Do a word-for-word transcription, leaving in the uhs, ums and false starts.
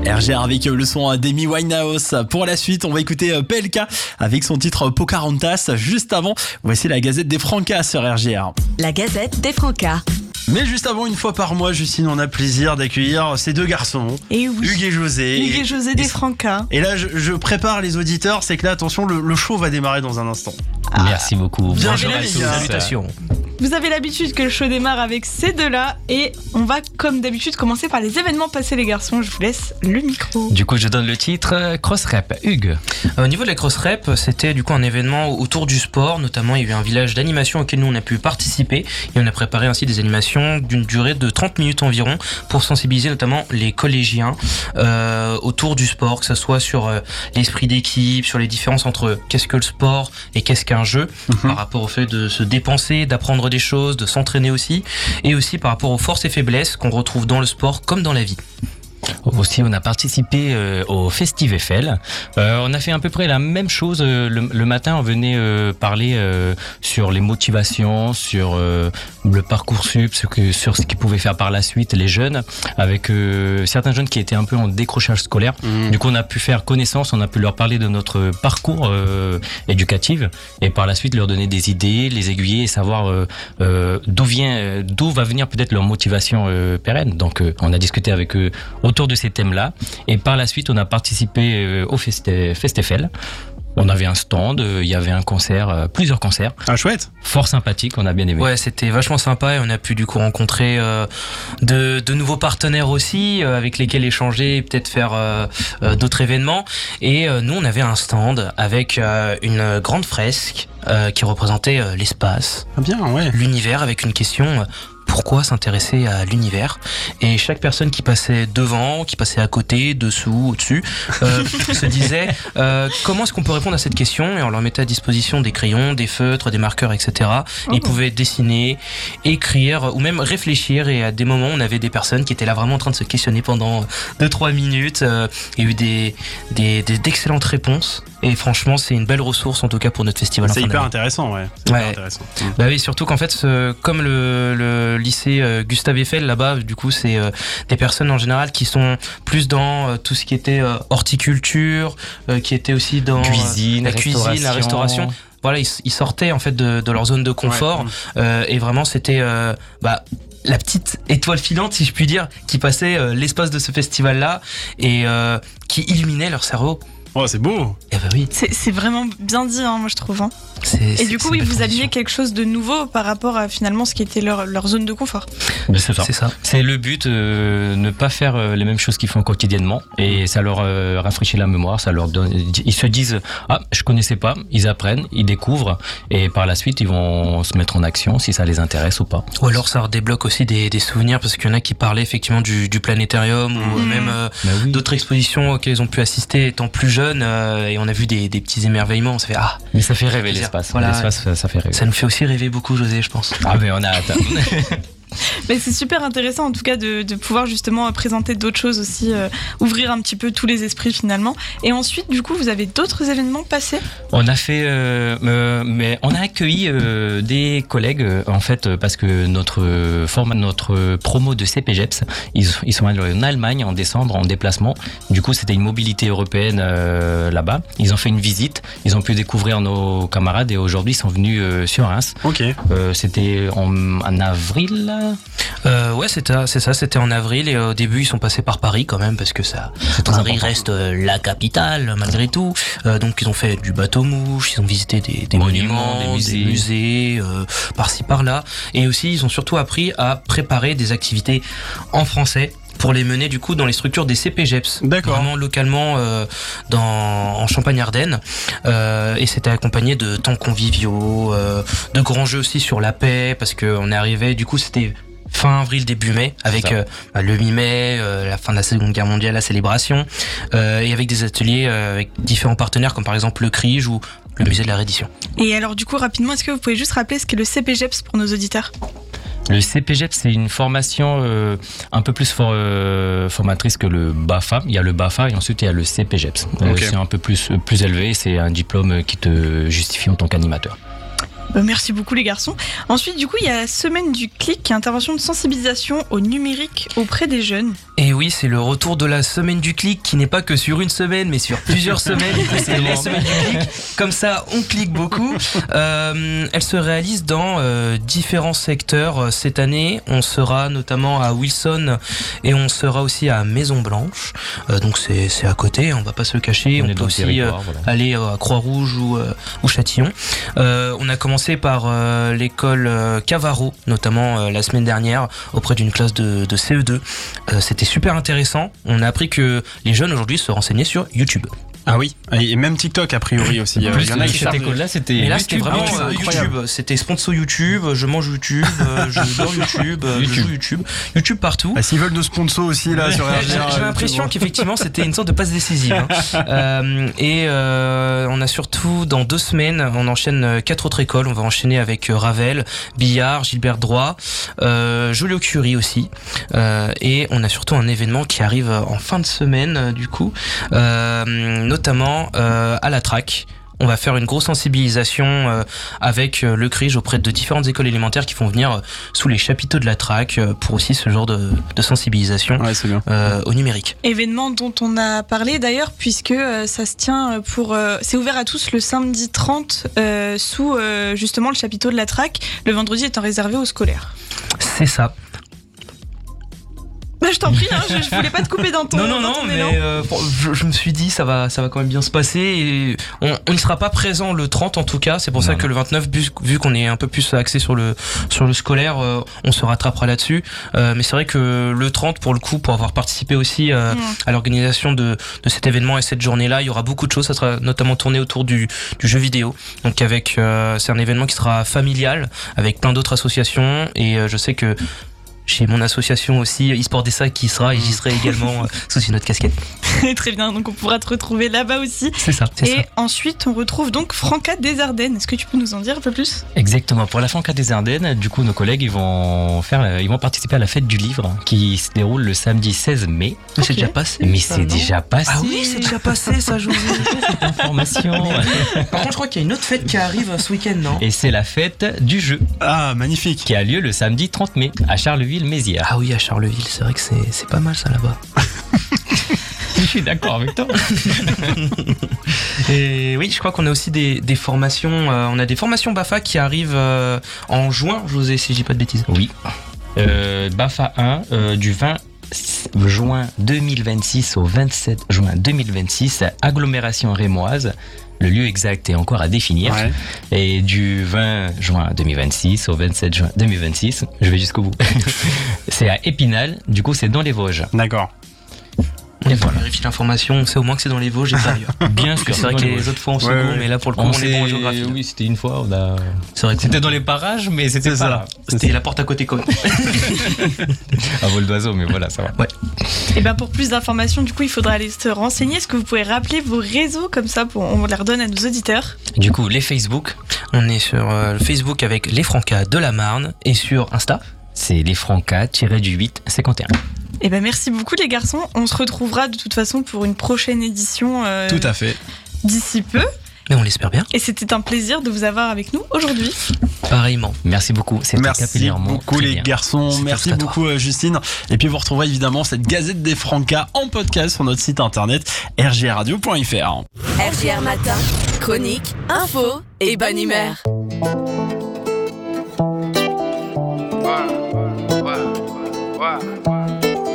R G R avec le son d'Amy Winehouse. Pour la suite, on va écouter P L K avec son titre Pocahontas. Juste avant, voici la Gazette des Francas sur R G R. La Gazette des Francas. Mais juste avant, une fois par mois, Justine, on a plaisir d'accueillir ces deux garçons, et oui. Hugues et José. Hugues et José des Francas. Et là, je, je prépare les auditeurs, c'est que là, attention, le, le show va démarrer dans un instant. Ah. Merci beaucoup. Bien Bonjour joué, à les tous. gars. Salutations. Vous avez l'habitude que le show démarre avec ces deux-là et on va, comme d'habitude, commencer par les événements passés, les garçons. Je vous laisse le micro. Du coup, je donne le titre euh, Cross Rep. Hugues. Au niveau de la Cross Rep, c'était du coup un événement autour du sport. Notamment, il y a eu un village d'animation auquel nous on a pu participer et on a préparé ainsi des animations d'une durée de trente minutes environ pour sensibiliser notamment les collégiens euh, autour du sport, que ce soit sur euh, l'esprit d'équipe, sur les différences entre qu'est-ce que le sport et qu'est-ce qu'un jeu, mm-hmm. par rapport au fait de se dépenser, d'apprendre des choses, de s'entraîner aussi, et aussi par rapport aux forces et faiblesses qu'on retrouve dans le sport comme dans la vie. Aussi, on a participé euh, au Festiv F L. Euh, on a fait à peu près la même chose. Euh, le, le matin, on venait euh, parler euh, sur les motivations, sur euh, le Parcoursup, ce que, sur ce qu'ils pouvaient faire par la suite, les jeunes, avec euh, certains jeunes qui étaient un peu en décrochage scolaire. Mmh. Du coup, on a pu faire connaissance, on a pu leur parler de notre parcours euh, éducatif et par la suite leur donner des idées, les aiguiller et savoir euh, euh, d'où vient, d'où va venir peut-être leur motivation euh, pérenne. Donc, euh, on a discuté avec eux autour de ces thèmes-là. Et par la suite, on a participé euh, au Fest, Festefel. On avait un stand, euh, il y avait un concert, euh, plusieurs concerts. Ah, chouette. Fort sympathique, on a bien aimé. Ouais, c'était vachement sympa et on a pu du coup rencontrer euh, de, de nouveaux partenaires aussi, euh, avec lesquels échanger et peut-être faire euh, euh, d'autres événements. Et euh, nous, on avait un stand avec euh, une grande fresque euh, qui représentait euh, l'espace, ah bien, ouais. l'univers, avec une question... Euh, pourquoi s'intéresser à l'univers, et chaque personne qui passait devant, qui passait à côté, dessous, au-dessus, euh, se disait euh, comment est-ce qu'on peut répondre à cette question, et on leur mettait à disposition des crayons, des feutres, des marqueurs, et cetera. Oh. Et ils pouvaient dessiner, écrire ou même réfléchir, et à des moments on avait des personnes qui étaient là vraiment en train de se questionner pendant deux trois minutes. Euh, il y a eu des, des, des, d'excellentes réponses. Et franchement, c'est une belle ressource en tout cas pour notre festival. C'est hyper intéressant, ouais. C'est ouais. hyper intéressant. Mmh. Bah oui, surtout qu'en fait, ce, comme le, le lycée euh, Gustave Eiffel là-bas, du coup, c'est euh, des personnes en général qui sont plus dans euh, tout ce qui était euh, horticulture, euh, qui était aussi dans cuisine, euh, la cuisine, la restauration. Voilà, ils, ils sortaient en fait de, de leur zone de confort, ouais. euh, et vraiment c'était euh, bah la petite étoile filante, si je puis dire, qui passait euh, l'espace de ce festival-là et euh, qui illuminait leur cerveau. Oh, c'est beau. Eh ben oui. C'est, c'est vraiment bien dit, hein, moi je trouve. Hein. C'est, et c'est, du coup, oui, vous aviez quelque chose de nouveau par rapport à finalement ce qui était leur, leur zone de confort. Mais c'est ça. C'est ça. C'est le but, euh, ne pas faire euh, les mêmes choses qu'ils font quotidiennement, et ça leur euh, rafraîchit la mémoire, ça leur donne. Ils se disent ah, je connaissais pas, ils apprennent, ils découvrent, et par la suite ils vont se mettre en action si ça les intéresse ou pas. Ou alors ça redébloque aussi des, des souvenirs, parce qu'il y en a qui parlaient effectivement du, du planétarium mmh. ou même euh, bah oui. d'autres expositions auxquelles ils ont pu assister étant plus jeunes, euh, et on a vu des, des petits émerveillements. On s'est fait ah. Mais ça fait rêver l'espace. Voilà, l'espace ça, ça fait rêver. Ça nous fait aussi rêver beaucoup, José, je pense. Ah mais on a hâte. Mais c'est super intéressant en tout cas de, de pouvoir justement présenter d'autres choses aussi, euh, ouvrir un petit peu tous les esprits finalement. Et ensuite du coup vous avez d'autres événements passés ? On a fait, euh, euh, mais on a accueilli euh, des collègues euh, en fait parce que notre euh, format, notre promo de C P G E P S, ils, ils sont allés en Allemagne en décembre en déplacement. Du coup c'était une mobilité européenne euh, là-bas. Ils ont fait une visite, ils ont pu découvrir nos camarades et aujourd'hui ils sont venus euh, sur Reims. Ok. Euh, c'était en, en avril. Euh, ouais, c'était, c'est ça, c'était en avril, et au début ils sont passés par Paris quand même, parce que ça, Paris important. Reste euh, la capitale malgré tout. Euh, donc ils ont fait du bateau-mouche, ils ont visité des, des monuments, monuments, des musées, des musées euh, par-ci par-là, et aussi ils ont surtout appris à préparer des activités en français pour les mener du coup dans les structures des C P G E P S. D'accord. Vraiment localement euh, dans, en Champagne-Ardenne. Euh, et c'était accompagné de temps conviviaux, euh, de grands jeux aussi sur la paix, parce qu'on est arrivé, du coup c'était fin avril, début mai, avec euh, le mi-mai, euh, la fin de la Seconde Guerre mondiale, la célébration, euh, et avec des ateliers euh, avec différents partenaires, comme par exemple le CRIJ ou le musée de la Reddition. Et alors du coup, rapidement, est-ce que vous pouvez juste rappeler ce qu'est le C P G E P S pour nos auditeurs ? Le C P G E P S, c'est une formation euh, un peu plus for, euh, formatrice que le BAFA. Il y a le BAFA et ensuite il y a le C P G E P S. Euh, okay. C'est un peu plus, plus élevé, c'est un diplôme qui te justifie en tant qu'animateur. Euh, merci beaucoup les garçons. Ensuite, du coup, il y a la semaine du clic, qui est intervention de sensibilisation au numérique auprès des jeunes. Et oui, c'est le retour de la semaine du clic qui n'est pas que sur une semaine, mais sur plusieurs semaines. C'est les semaines du clic. Comme ça, on clique beaucoup. Euh, elle se réalise dans euh, différents secteurs. Cette année, on sera notamment à Wilson et on sera aussi à Maison Blanche. Euh, donc c'est c'est à côté, on va pas se le cacher. On, on peut aussi euh, voilà. aller à Croix-Rouge ou, euh, ou Châtillon. Euh, on a commencé par euh, l'école euh, Cavaro, notamment euh, la semaine dernière, auprès d'une classe de, de C E deux. Euh, c'était super intéressant. On a appris que les jeunes aujourd'hui se renseignaient sur YouTube. Ah oui, et même TikTok a priori aussi. En plus, il y en a qui cette école-là, c'était Mais là, YouTube. c'était vraiment Ah, euh, YouTube. C'était sponsor YouTube. Je mange YouTube. euh, je dors YouTube. euh, je joue YouTube. YouTube partout. Bah, s'ils veulent nos sponsors aussi là sur R G R. J'ai l'impression qu'effectivement c'était une sorte de passe décisive. Hein. Euh, et euh, on a surtout dans deux semaines, on enchaîne quatre autres écoles. On va enchaîner avec Ravel, Billard, Gilbert Droit, euh, Joliot-Curie aussi. Euh, et on a surtout un événement qui arrive en fin de semaine du coup. Euh, notamment euh, à la track. On va faire une grosse sensibilisation euh, avec euh, le CRIJ auprès de différentes écoles élémentaires qui vont venir euh, sous les chapiteaux de la track euh, pour aussi ce genre de, de sensibilisation Ouais, c'est bien. euh, au numérique. Événement dont on a parlé d'ailleurs, puisque euh, ça se tient pour. Euh, c'est ouvert à tous le samedi trente euh, sous euh, justement le chapiteau de la track, le vendredi étant réservé aux scolaires. C'est ça. Bah, je t'en prie, hein, je, je voulais pas te couper dans ton. Non, non, dans non, ton mais élan. euh, bon, je, je me suis dit ça va, ça va quand même bien se passer. Et on on n'y sera pas présent le trente en tout cas. C'est pour Non, ça non. que le vingt-neuf, vu, vu qu'on est un peu plus axé sur le sur le scolaire, euh, on se rattrapera là-dessus. Euh, mais c'est vrai que le trente, pour le coup, pour avoir participé aussi euh, Mm. à l'organisation de de cet événement et cette journée-là, il y aura beaucoup de choses. Ça sera notamment tourné autour du du jeu vidéo. Donc avec, euh, c'est un événement qui sera familial avec plein d'autres associations. Et euh, je sais que j'ai mon association aussi, eSport des Sacs, qui sera et j'y serai également euh, sous une autre casquette. Très bien, donc on pourra te retrouver là-bas aussi. C'est ça, c'est Et ça. ensuite, on retrouve donc Franca des Ardennes. Est-ce que tu peux nous en dire un peu plus? Exactement. Pour la Franca des Ardennes, du coup, nos collègues, ils vont faire, ils vont participer à la fête du livre qui se déroule le samedi seize mai. Mais c'est Ok. déjà passé. Mais ça, c'est non déjà passé. Ah oui, c'est déjà passé, ça, je vous ai Information. Par contre, je crois qu'il y a une autre fête qui arrive ce week-end, non? Et c'est la fête du jeu Ah, magnifique. qui a lieu le samedi trente mai à Charleville-Mézières. Ah oui, à Charleville, c'est vrai que c'est c'est pas mal ça là-bas. Je suis d'accord avec toi. Et oui, je crois qu'on a aussi des, des formations. euh, on a des formations BAFA qui arrivent euh, en juin, je vous ai, si je dis pas de bêtises. Oui. Euh, BAFA un euh, du vingt juin deux mille vingt-six au vingt-sept juin deux mille vingt-six, agglomération rémoise. Le lieu exact est encore à définir. Ouais. Et du vingt juin deux mille vingt-six au vingt-sept juin deux mille vingt-six, je vais jusqu'au bout. C'est à Épinal, du coup c'est dans les Vosges. D'accord. On va vérifier l'information, on sait au moins que c'est dans les Vosges et pas ailleurs. Bien Parce que sûr. c'est vrai dans que les les Vosges. autres fois on se Ouais, gourre, ouais. mais là pour le coup On on, est bon en s'est- géographie. Oui, c'était une fois. On a... C'est vrai que C'était dans les parages, mais c'était C'est pas ça. là. c'était la porte à côté quand même. À vol d'oiseau, mais voilà, ça va. Et ben pour plus d'informations, du coup, il faudra aller se renseigner. Est-ce que vous pouvez rappeler vos réseaux comme ça, pour, on les redonne à nos auditeurs? Du coup, les Facebook, On est sur euh, le Facebook avec les Francas de la Marne et sur Insta. c'est les Franca-du-huit cinquante et un. Et ben merci beaucoup les garçons. On se retrouvera de toute façon pour une prochaine édition euh, Tout à fait. d'ici peu. Mais on l'espère bien. Et c'était un plaisir de vous avoir avec nous aujourd'hui. Pareillement. Merci beaucoup. C'était Merci capillairement beaucoup très les bien. garçons, C'est merci tout à toi. beaucoup euh, Justine. Et puis vous retrouverez évidemment cette Gazette des Francas en podcast sur notre site internet r g r radio point f r. R J R Matin, chronique, info et bonne humeur.